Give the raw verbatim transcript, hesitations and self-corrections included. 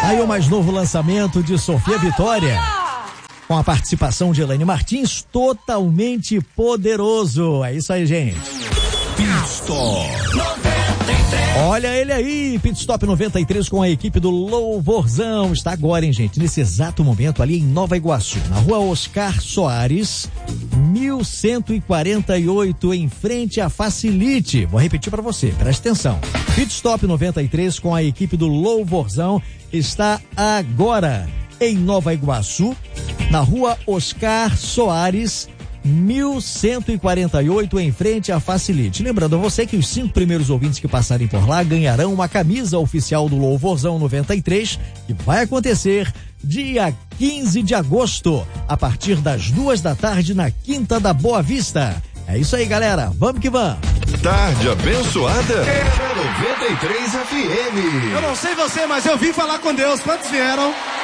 Aí o mais novo lançamento de Sofia Vitória, com a participação de Elaine Martins, Totalmente Poderoso. É isso aí, gente. Pitstop Olha ele aí, Pitstop noventa e três com a equipe do Louvorzão. Está agora, hein, gente, nesse exato momento ali em Nova Iguaçu, na rua Oscar Soares, mil cento e quarenta e oito, em frente à Facilite. Vou repetir para você, presta atenção. Pitstop noventa e três com a equipe do Louvorzão está agora em Nova Iguaçu, na rua Oscar Soares, mil cento e quarenta e oito, em frente à Facilite. Lembrando a você que os cinco primeiros ouvintes que passarem por lá ganharão uma camisa oficial do Louvorzão noventa e três, que vai acontecer dia quinze de agosto, a partir das duas da tarde, na Quinta da Boa Vista. É isso aí, galera. Vamos que vamos. Tarde abençoada é noventa e três F M. Eu não sei você, mas eu vim falar com Deus. Quantos vieram?